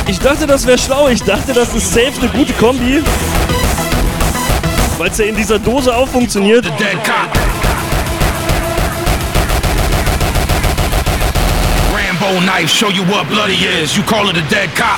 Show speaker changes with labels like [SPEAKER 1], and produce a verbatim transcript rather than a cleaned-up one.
[SPEAKER 1] Ich dachte, das wäre schlau. Ich dachte, das ist safe eine gute Kombi. Weil es ja in dieser Dose auch funktioniert.
[SPEAKER 2] The dead cop. Rambo knife, show you what bloody is. You call it a dead cop.